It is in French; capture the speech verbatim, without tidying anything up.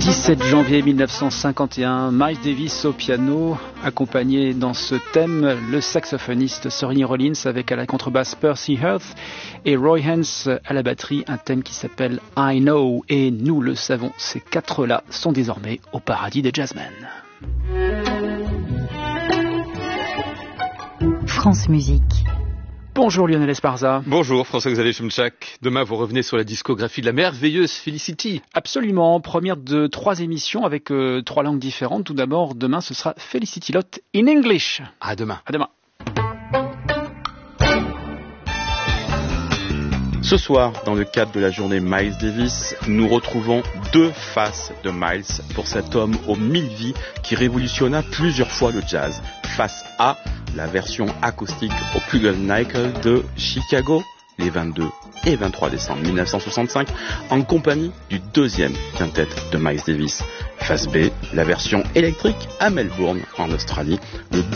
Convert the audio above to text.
dix-sept janvier mille neuf cent cinquante et un, Miles Davis au piano, accompagné dans ce thème le saxophoniste Sonny Rollins avec à la contrebasse Percy Heath et Roy Haynes à la batterie, un thème qui s'appelle I Know, et nous le savons, ces quatre-là sont désormais au paradis des jazzmen. France Musique. Bonjour Lionel Esparza. Bonjour François-Xavier Chemchak. Demain, vous revenez sur la discographie de la merveilleuse Felicity. Absolument, première de trois émissions avec euh, trois langues différentes. Tout d'abord, demain, ce sera Felicity Lot in English. À demain. À demain. Ce soir, dans le cadre de la journée Miles Davis, nous retrouvons deux faces de Miles pour cet homme aux mille vies qui révolutionna plusieurs fois le jazz. Face A, la version acoustique au Pugle Nickel de Chicago, les vingt-deux et vingt-trois décembre mille neuf cent soixante-cinq, en compagnie du deuxième quintet de Miles Davis. Face B, la version électrique à Melbourne, en Australie, le